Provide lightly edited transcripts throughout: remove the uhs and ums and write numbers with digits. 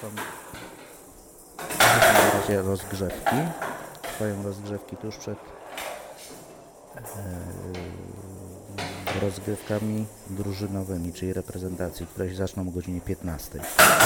są na razie rozgrzewki. Trwają rozgrzewki tuż przed rozgrywkami drużynowymi, czyli reprezentacji, które się zaczną o godzinie 15.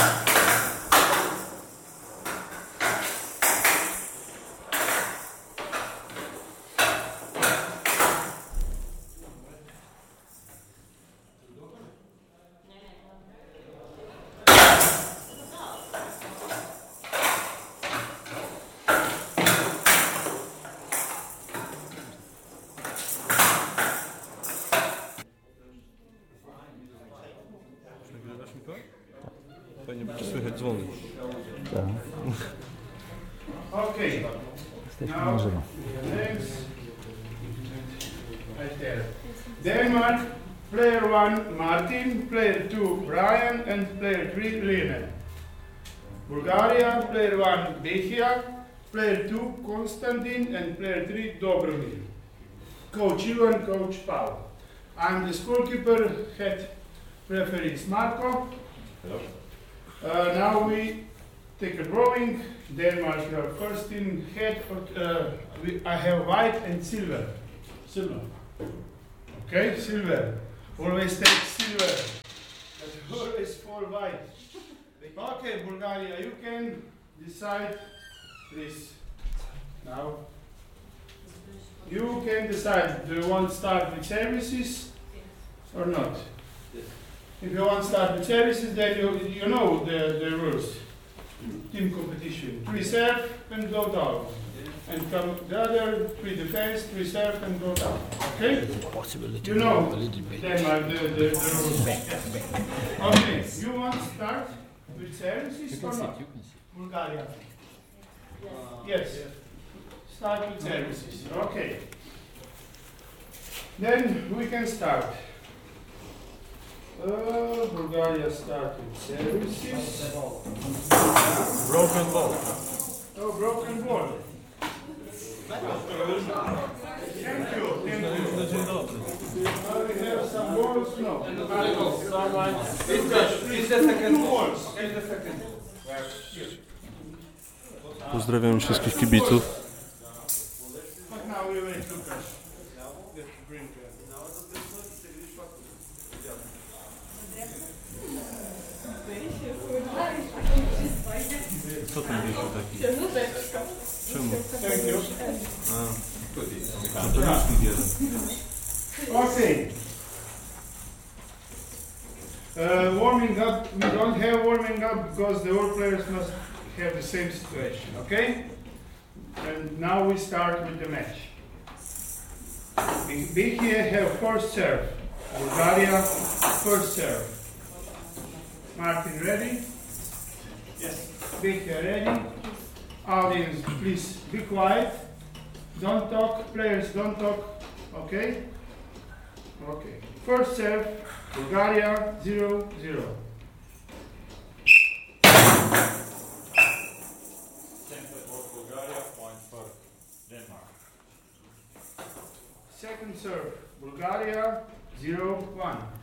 Nagrywasz mi to? Fajnie będzie słychać dzwony. Tak. Okay. Jesteśmy na żywo. Right there. Denmark, player 1 Martin, player 2 Brian, and player 3 Lene. Bulgaria, player 1 Behia, player 2 Konstantin, and player 3 Dobromir. Coach Ivan, Coach Paul. I'm the scorekeeper, head referee is Marco. Hello. Now we take a drawing. Denmark, your first in head. I have white and silver. Silver. Okay, silver. Always take silver. But always fall white. Okay, Bulgaria, you can decide this. Now, you can decide. Do you want to start with services or not? If you want to start with services, then you know the rules. Team competition. 3 serve and go down. And come the other, 3 defense, 3 serve and go down. Okay? You know Denmark, the rules. Okay, you want to start with services or not? Bulgaria. Yes. Start with services. Okay. Then we can start. Bulgaria start with services. Broken ball. Oh, broken ball. Thank you. Thank you. Na dzień dobry. We have some balls. No. It's the second Two ball. balls. It's the second ball. Pozdrawiam wszystkich kibiców. But now we wait, Lucas. Let's bring Co tam wiesz taki? Czemu? Thank you. To licznik jeden. Okay. Warming up. We don't have warming up because the all players must have the same situation. Okay. And now we start with the match. We here have first serve. Bulgaria, first serve. Martin ready? Yes. Behia ready? Audience, please be quiet. Don't talk. Players, don't talk. Okay? Okay. First serve, Bulgaria 0-0. Bulgaria, point for Denmark. Second serve, Bulgaria 0-1.